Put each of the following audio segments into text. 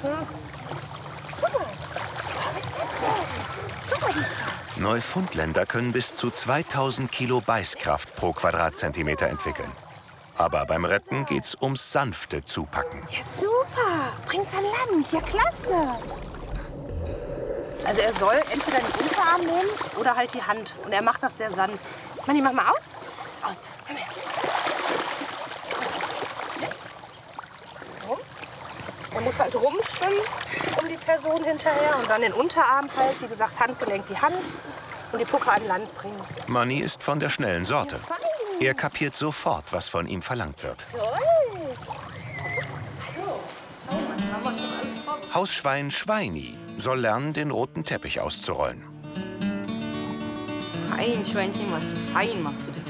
Guck mal. Was ist das denn? Guck mal, die ist fein. Neufundländer können bis zu 2000 Kilo Beißkraft pro Quadratzentimeter entwickeln. Aber beim Retten geht's ums sanfte Zupacken. Ja, super. Bring's an Land. Ja, klasse. Also er soll entweder den Unterarm nehmen oder halt die Hand. Und er macht das sehr sanft. Manni, mach mal aus. Aus. Komm her. Er muss halt rumschwimmen um die Person hinterher und dann den Unterarm halt, wie gesagt, Handgelenk die Hand und die Pucke an Land bringen. Manni ist von der schnellen Sorte. Ja, fein. Er kapiert sofort, was von ihm verlangt wird. Toll. Schau mal, haben wir schon alles vor. Hausschwein Schweini soll lernen, den roten Teppich auszurollen. Fein, Schweinchen, machst du fein, machst du das.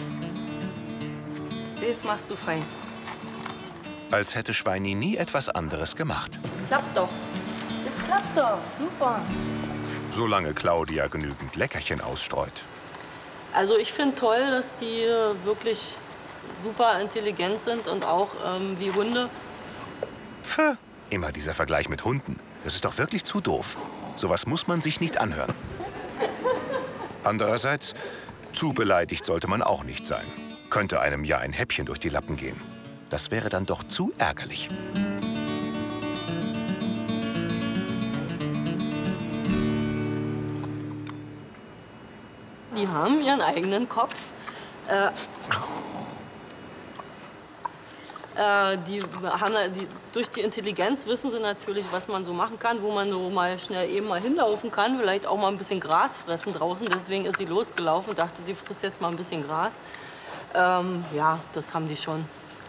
Das machst du fein. Als hätte Schweini nie etwas anderes gemacht. Klappt doch. Das klappt doch. Super. Solange Claudia genügend Leckerchen ausstreut. Also ich finde toll, dass die wirklich super intelligent sind und auch wie Hunde. Pfff, immer dieser Vergleich mit Hunden. Das ist doch wirklich zu doof. Sowas muss man sich nicht anhören. Andererseits, zu beleidigt sollte man auch nicht sein. Könnte einem ja ein Häppchen durch die Lappen gehen. Das wäre dann doch zu ärgerlich. Die haben ihren eigenen Kopf. Durch die Intelligenz wissen sie natürlich, was man so machen kann, wo man so mal schnell eben mal hinlaufen kann. Vielleicht auch mal ein bisschen Gras fressen draußen. Deswegen ist sie losgelaufen und dachte, sie frisst jetzt mal ein bisschen Gras. Ja, das haben die schon.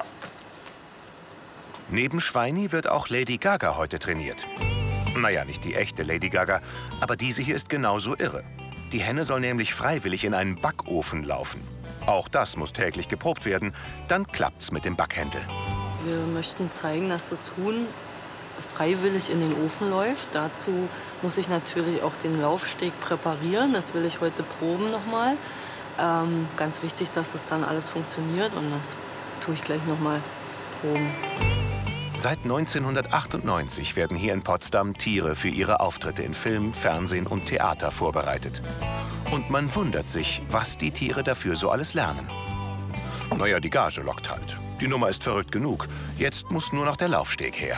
Neben Schweini wird auch Lady Gaga heute trainiert. Naja, nicht die echte Lady Gaga, aber diese hier ist genauso irre. Die Henne soll nämlich freiwillig in einen Backofen laufen. Auch das muss täglich geprobt werden, dann klappt's mit dem Backhändel. Wir möchten zeigen, dass das Huhn freiwillig in den Ofen läuft. Dazu muss ich natürlich auch den Laufsteg präparieren. Das will ich heute proben nochmal. Ganz wichtig, dass es dann alles funktioniert und das tue ich gleich nochmal proben. Seit 1998 werden hier in Potsdam Tiere für ihre Auftritte in Film, Fernsehen und Theater vorbereitet. Und man wundert sich, was die Tiere dafür so alles lernen. Naja, die Gage lockt halt. Die Nummer ist verrückt genug. Jetzt muss nur noch der Laufsteg her.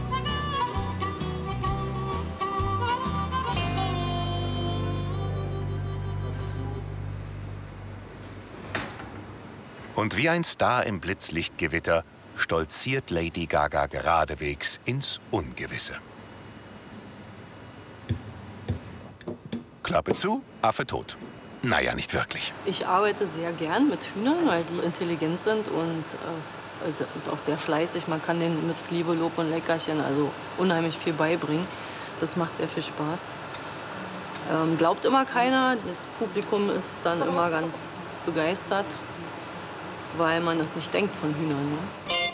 Und wie ein Star im Blitzlichtgewitter stolziert Lady Gaga geradewegs ins Ungewisse. Klappe zu, Affe tot. Naja, nicht wirklich. Ich arbeite sehr gern mit Hühnern, weil die intelligent sind und auch sehr fleißig. Man kann denen mit Liebe, Lob und Leckerchen also unheimlich viel beibringen. Das macht sehr viel Spaß. Glaubt immer keiner. Das Publikum ist dann immer ganz begeistert, weil man das nicht denkt von Hühnern. Ne?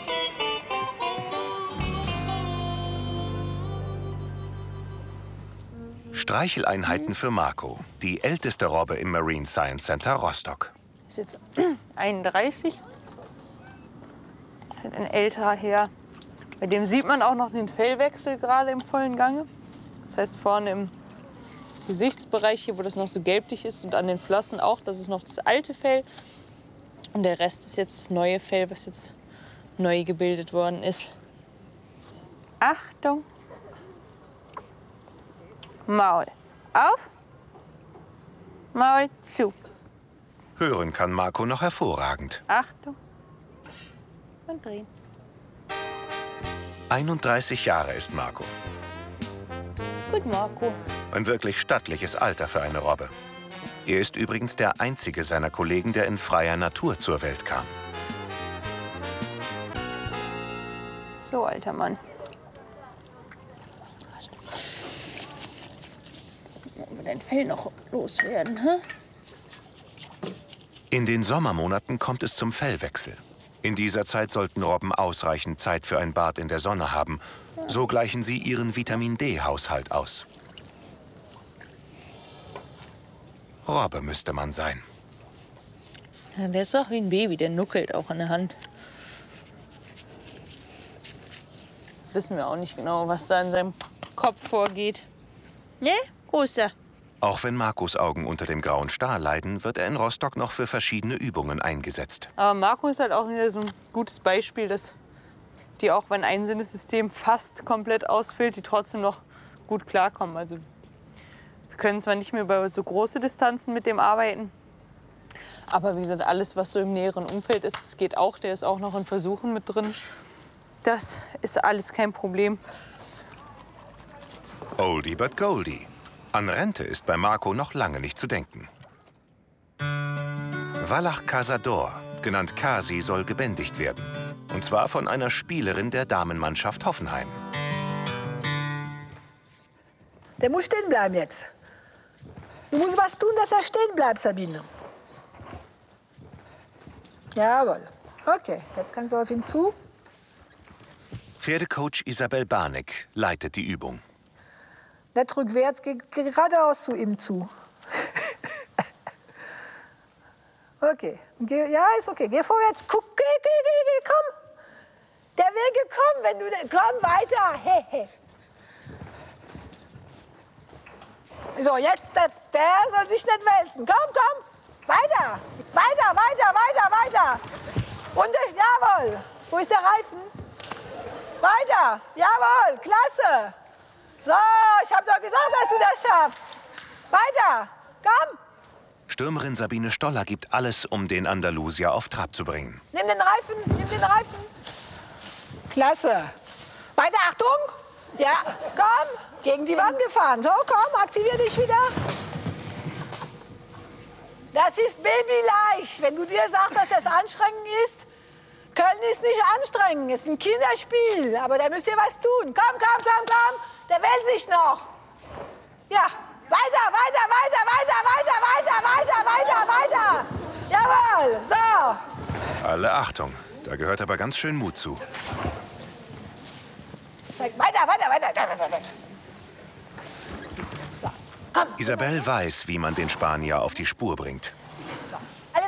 Streicheleinheiten für Marco, die älteste Robbe im Marine Science Center Rostock. Ist jetzt 31. Das ist halt ein älterer Herr. Bei dem sieht man auch noch den Fellwechsel gerade im vollen Gange. Das heißt, vorne im Gesichtsbereich hier, wo das noch so gelblich ist und an den Flossen auch, das ist noch das alte Fell. Und der Rest ist jetzt das neue Fell, was jetzt neu gebildet worden ist. Achtung! Maul auf, Maul zu. Hören kann Marco noch hervorragend. Achtung und drehen. 31 Jahre ist Marco. Gut, Marco. Ein wirklich stattliches Alter für eine Robbe. Er ist übrigens der einzige seiner Kollegen, der in freier Natur zur Welt kam. So, alter Mann. Wollen wir dein Fell noch loswerden, hä? In den Sommermonaten kommt es zum Fellwechsel. In dieser Zeit sollten Robben ausreichend Zeit für ein Bad in der Sonne haben. So gleichen sie ihren Vitamin-D-Haushalt aus. Robbe müsste man sein. Ja, der ist doch wie ein Baby, der nuckelt auch an der Hand. wissen wir auch nicht genau, was da in seinem Kopf vorgeht. Ne, Großer? Auch wenn Marcos Augen unter dem grauen Star leiden, wird er in Rostock noch für verschiedene Übungen eingesetzt. Aber Marco ist halt auch wieder so ein gutes Beispiel, dass die auch, wenn ein Sinnessystem fast komplett ausfällt, die trotzdem noch gut klarkommen. Also wir können zwar nicht mehr über so große Distanzen mit dem arbeiten, aber wie gesagt, alles, was so im näheren Umfeld ist, geht auch. Der ist auch noch in Versuchen mit drin. Das ist alles kein Problem. Oldie but Goldie. An Rente ist bei Marco noch lange nicht zu denken. Wallach Casador, genannt Kasi, soll gebändigt werden. Und zwar von einer Spielerin der Damenmannschaft Hoffenheim. Der muss stehen bleiben jetzt. Du musst was tun, dass er stehen bleibt, Sabine. Jawohl. Okay, jetzt kannst du auf ihn zu. Pferdecoach Isabel Barneck leitet die Übung. Nicht rückwärts, geh geradeaus zu ihm zu. Okay. Ja, ist okay. Geh vorwärts. Guck, geh, komm. Der will gekommen, wenn du... Komm, weiter. Hey, hey. So, jetzt, der soll sich nicht wälzen. Komm. Weiter. Weiter. Und, jawohl. Wo ist der Reifen? Weiter. Jawohl, klasse. So, ich hab doch gesagt, dass du das schaffst. Weiter. Komm. Stürmerin Sabine Stoller gibt alles, um den Andalusier auf Trab zu bringen. Nimm den Reifen. Klasse. Weiter, Achtung. Ja, komm. Gegen die Wand gefahren. So, komm, aktivier dich wieder. Das ist babyleicht. Wenn du dir sagst, dass das anstrengend ist, Köln ist nicht anstrengend, ist ein Kinderspiel. Aber da müsst ihr was tun. Komm. Der will sich noch. Ja, weiter. Jawohl, so. Alle Achtung, da gehört aber ganz schön Mut zu. Weiter. So, komm. Isabel weiß, wie man den Spanier auf die Spur bringt. So. Alles.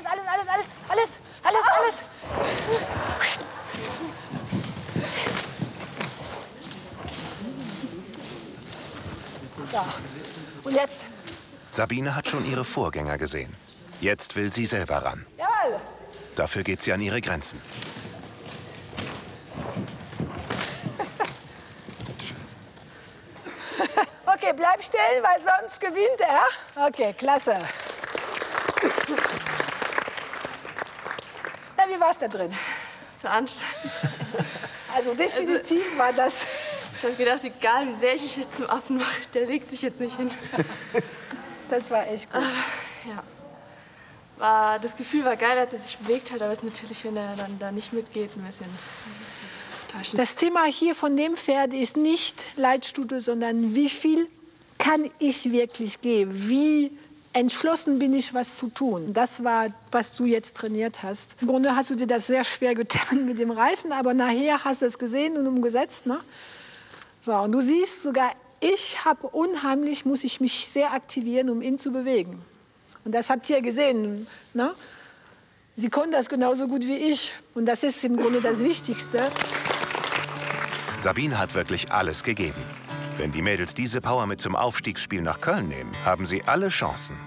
So, und jetzt? Sabine hat schon ihre Vorgänger gesehen. Jetzt will sie selber ran. Jawohl. Dafür geht sie an ihre Grenzen. Okay, bleib stehen, weil sonst gewinnt er. Okay, klasse. Na, wie war's da drin? So anstrengend. Also definitiv war das... Ich habe gedacht, egal wie sehr ich mich jetzt zum Affen mache, der legt sich jetzt nicht hin. Das war echt gut. Ja. Das Gefühl war geil, als er sich bewegt hat, aber es ist natürlich, wenn er dann da nicht mitgeht, ein bisschen enttäuschend. Das Thema hier von dem Pferd ist nicht Leitstute, sondern wie viel kann ich wirklich geben? Wie entschlossen bin ich, was zu tun? Das war, was du jetzt trainiert hast. Im Grunde hast du dir das sehr schwer getan mit dem Reifen, aber nachher hast du es gesehen und umgesetzt, ne? So, und du siehst sogar, muss ich mich sehr aktivieren, um ihn zu bewegen. Und das habt ihr gesehen, ne? Sie konnten das genauso gut wie ich. Und das ist im Grunde das Wichtigste. Sabine hat wirklich alles gegeben. Wenn die Mädels diese Power mit zum Aufstiegsspiel nach Köln nehmen, haben sie alle Chancen.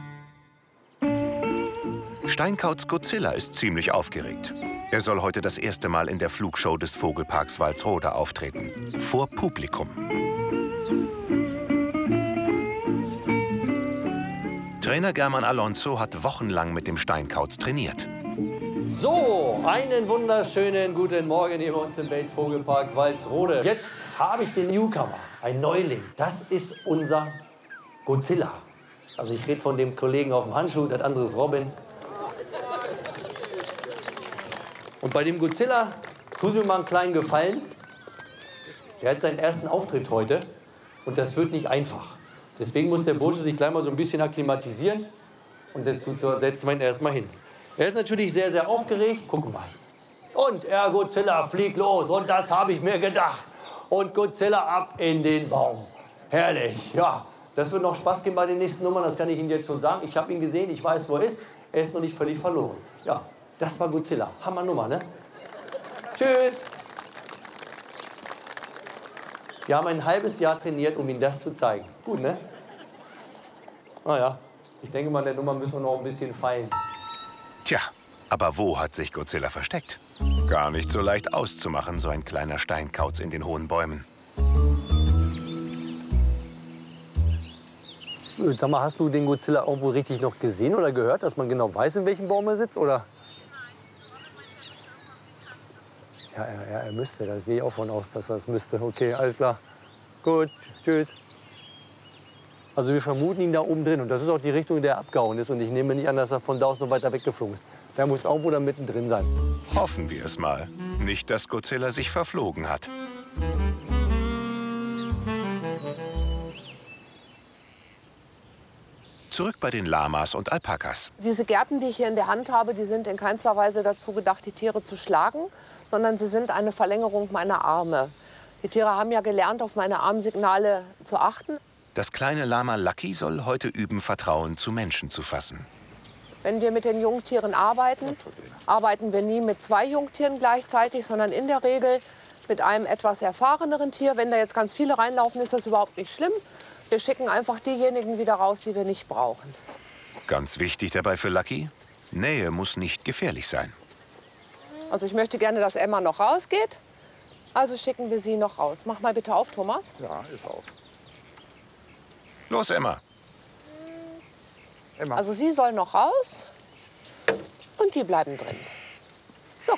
Steinkauts Godzilla ist ziemlich aufgeregt. Er soll heute das erste Mal in der Flugshow des Vogelparks Walsrode auftreten. Vor Publikum. Trainer German Alonso hat wochenlang mit dem Steinkauts trainiert. So, einen wunderschönen guten Morgen hier bei uns im Weltvogelpark Walsrode. Jetzt habe ich den Newcomer, ein Neuling. Das ist unser Godzilla. Also ich rede von dem Kollegen auf dem Handschuh, das andere ist Robin. Und bei dem Godzilla tun Sie mir mal einen kleinen Gefallen. Der hat seinen ersten Auftritt heute und das wird nicht einfach. Deswegen muss der Bursche sich gleich mal so ein bisschen akklimatisieren und jetzt setzen wir ihn erstmal hin. Er ist natürlich sehr, sehr aufgeregt. Gucken mal. Und Godzilla fliegt los und das habe ich mir gedacht. Und Godzilla ab in den Baum. Herrlich, ja. Das wird noch Spaß geben bei den nächsten Nummern, das kann ich Ihnen jetzt schon sagen. Ich habe ihn gesehen, ich weiß, wo er ist. Er ist noch nicht völlig verloren. Ja, das war Godzilla. Hammer Nummer, ne? Tschüss. Wir haben ein halbes Jahr trainiert, um Ihnen das zu zeigen. Gut, ne? Naja, ich denke mal, an der Nummer müssen wir noch ein bisschen feilen. Tja, aber wo hat sich Godzilla versteckt? Gar nicht so leicht auszumachen, so ein kleiner Steinkauz in den hohen Bäumen. Sag mal, hast du den Godzilla irgendwo richtig noch gesehen oder gehört, dass man genau weiß, in welchem Baum er sitzt, oder? Ja, er müsste. Da gehe ich auch von aus, dass er es müsste. Okay, alles klar. Gut, tschüss. Also wir vermuten ihn da oben drin. Und das ist auch die Richtung, in der er abgehauen ist. Und ich nehme nicht an, dass er von da aus noch weiter weggeflogen ist. Der muss irgendwo da mittendrin sein. Hoffen wir es mal. Nicht, dass Godzilla sich verflogen hat. Zurück bei den Lamas und Alpakas. Diese Gerten, die ich hier in der Hand habe, die sind in keinster Weise dazu gedacht, die Tiere zu schlagen, sondern sie sind eine Verlängerung meiner Arme. Die Tiere haben ja gelernt, auf meine Armsignale zu achten. Das kleine Lama Lucky soll heute üben, Vertrauen zu Menschen zu fassen. Wenn wir mit den Jungtieren arbeiten, arbeiten wir nie mit 2 Jungtieren gleichzeitig, sondern in der Regel mit einem etwas erfahreneren Tier. Wenn da jetzt ganz viele reinlaufen, ist das überhaupt nicht schlimm. Wir schicken einfach diejenigen wieder raus, die wir nicht brauchen. Ganz wichtig dabei für Lucky, Nähe muss nicht gefährlich sein. Also ich möchte gerne, dass Emma noch rausgeht. Also schicken wir sie noch raus. Mach mal bitte auf, Thomas. Ja, ist auf. Los, Emma. Emma. Also sie soll noch raus und die bleiben drin. So.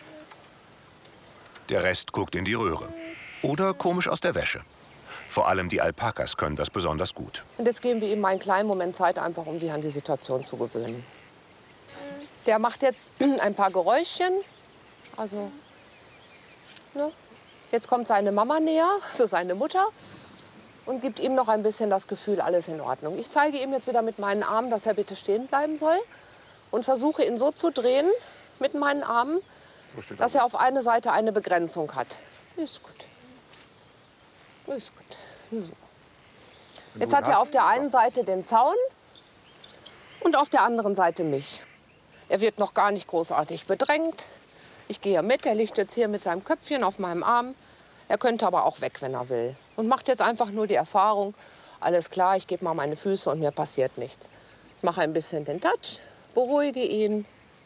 Der Rest guckt in die Röhre. Oder komisch aus der Wäsche. Vor allem die Alpakas können das besonders gut. Und jetzt geben wir ihm einen kleinen Moment Zeit, einfach um sich an die Situation zu gewöhnen. Der macht jetzt ein paar Geräuschchen. Also, ne? Jetzt kommt seine Mama näher, also seine Mutter, und gibt ihm noch ein bisschen das Gefühl, alles in Ordnung. Ich zeige ihm jetzt wieder mit meinen Armen, dass er bitte stehen bleiben soll und versuche ihn so zu drehen mit meinen Armen, dass er auf eine Seite eine Begrenzung hat. Ist gut. Ist gut. So. Jetzt hat er auf der einen Seite den Zaun und auf der anderen Seite mich. Er wird noch gar nicht großartig bedrängt. Ich gehe mit, er liegt jetzt hier mit seinem Köpfchen auf meinem Arm. Er könnte aber auch weg, wenn er will. Und macht jetzt einfach nur die Erfahrung, alles klar, ich gebe mal meine Füße und mir passiert nichts. Ich mache ein bisschen den Touch, beruhige ihn.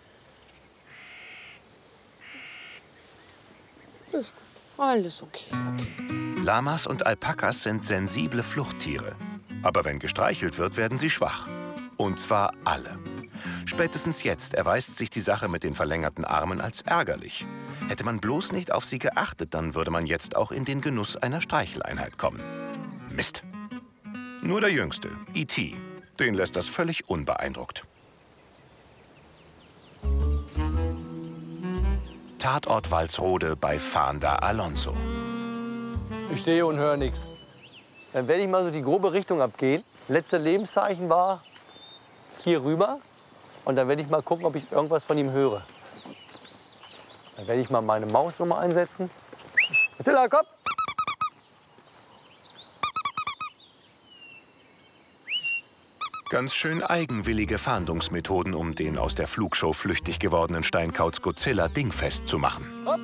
Ist gut. Alles okay. Lamas und Alpakas sind sensible Fluchttiere. Aber wenn gestreichelt wird, werden sie schwach. Und zwar alle. Spätestens jetzt erweist sich die Sache mit den verlängerten Armen als ärgerlich. Hätte man bloß nicht auf sie geachtet, dann würde man jetzt auch in den Genuss einer Streicheleinheit kommen. Mist. Nur der Jüngste, E.T., den lässt das völlig unbeeindruckt. Tatort Walsrode bei fahnder Alonso. Ich stehe und höre nichts. Dann werde ich mal so die grobe Richtung abgehen. Letzte Lebenszeichen war hier rüber. Und dann werde ich mal gucken, ob ich irgendwas von ihm höre. Dann werde ich mal meine Maus noch mal einsetzen. Godzilla, komm! Ganz schön eigenwillige Fahndungsmethoden, um den aus der Flugshow flüchtig gewordenen Steinkauz Godzilla dingfest zu machen. Hopp.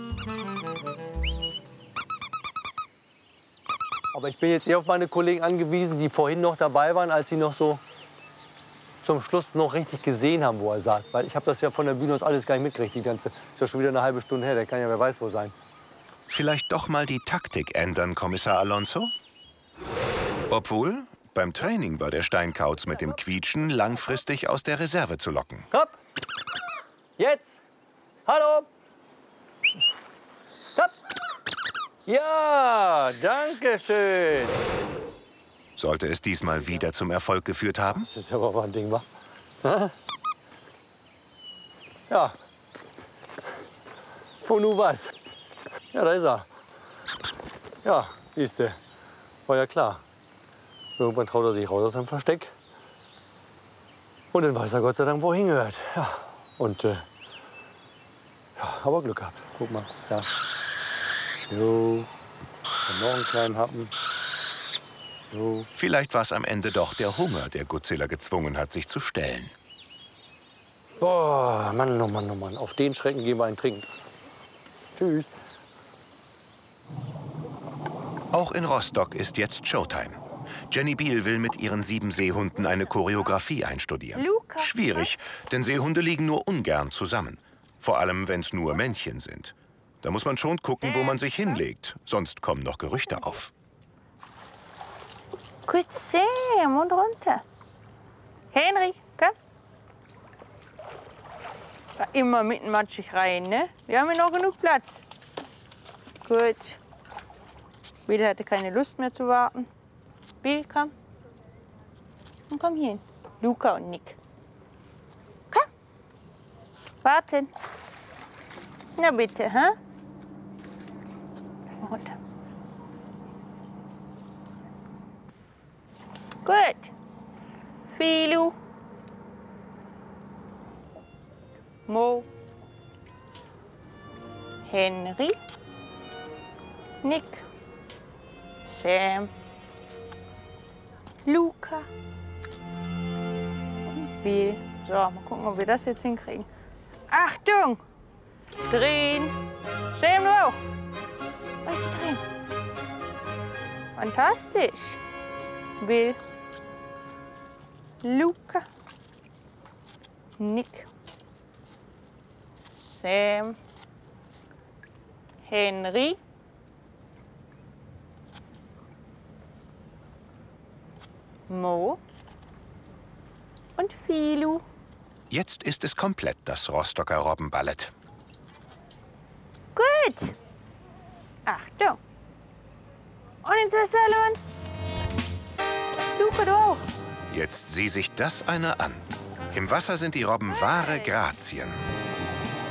Aber ich bin jetzt eher auf meine Kollegen angewiesen, die vorhin noch dabei waren, als sie noch so zum Schluss noch richtig gesehen haben, wo er saß. Weil ich habe das ja von der Bühne aus alles gar nicht mitgekriegt. Die ganze, ist ja schon wieder eine halbe Stunde her, der kann ja wer weiß wo sein. Vielleicht doch mal die Taktik ändern, Kommissar Alonso? Obwohl, beim Training war der Steinkauz mit dem Quietschen langfristig aus der Reserve zu locken. Komm! Jetzt! Hallo! Komm! Ja, danke schön! Sollte es diesmal wieder zum Erfolg geführt haben? Das ist aber mal ein Ding, wa? Ja. Und nun was? Ja, da ist er. Ja, siehst du. War ja klar. Irgendwann traut er sich raus aus seinem Versteck. Und dann weiß er Gott sei Dank, wo er hingehört. Ja. Und ja, aber Glück gehabt. Guck mal, da. Jo. Noch einen kleinen Happen. Jo. Vielleicht war es am Ende doch der Hunger, der Godzilla gezwungen hat, sich zu stellen. Boah, Mann, oh Mann, oh Mann. Auf den Schrecken gehen wir einen trinken. Tschüss. Auch in Rostock ist jetzt Showtime. Jenny Biel will mit ihren 7 Seehunden eine Choreografie einstudieren. Schwierig, denn Seehunde liegen nur ungern zusammen. Vor allem, wenn es nur Männchen sind. Da muss man schon gucken, wo man sich hinlegt. Sonst kommen noch Gerüchte auf. Gut sehen, Mund runter. Henry, komm. Da immer mitten matschig rein, ne? Wir haben ja noch genug Platz. Gut. Bill hatte keine Lust mehr zu warten. Bill, komm. Und komm hier hin. Luca und Nick. Komm. Warten. Na bitte, hä? Runter. Gut. Filu. Mo. Henry. Nick. Sam. Luca. Und Bill. So, mal gucken, ob wir das jetzt hinkriegen. Achtung! Drehen. Sam, du auch. Richtig drehen. Fantastisch. Bill. Luca. Nick. Sam. Henry. Mo. Und Filu. Jetzt ist es komplett, das Rostocker Robbenballett. Gut. Achtung. Und ins Wasserlohn. Luca, du auch. Jetzt sieh sich das einer an. Im Wasser sind die Robben wahre Grazien.